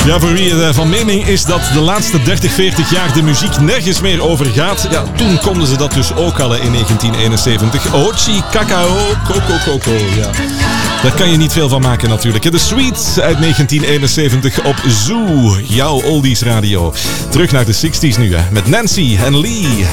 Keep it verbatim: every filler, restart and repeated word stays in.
Ja, voor wie het van mening is dat de laatste dertig, veertig jaar de muziek nergens meer over gaat, ja, toen konden ze dat dus ook al in negentien eenenzeventig. Ochi Kakao Coco Coco, ja. Daar kan je niet veel van maken natuurlijk. De Sweets uit negentien eenenzeventig op Zoo, jouw oldies radio. Terug naar de zestig's nu, hè, met Nancy en Lee.